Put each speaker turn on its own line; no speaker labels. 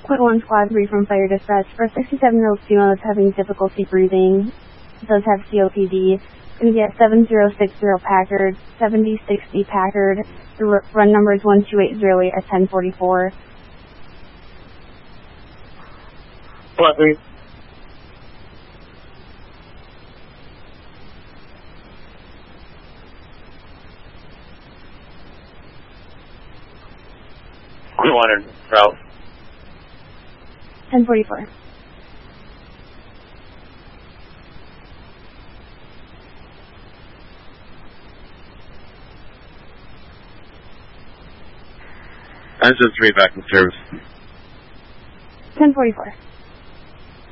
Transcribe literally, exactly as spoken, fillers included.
Point one Squad three from Fire Dispatch. For a sixty-seven-year-old female that's having difficulty breathing, does have C O P D, going to be at seven zero six zero Packard, seventy sixty Packard. The run number is one two eight zero eight at ten forty-four.
Squad three. Point one and route.
ten forty-four.
Engine three back in service.
ten forty-four.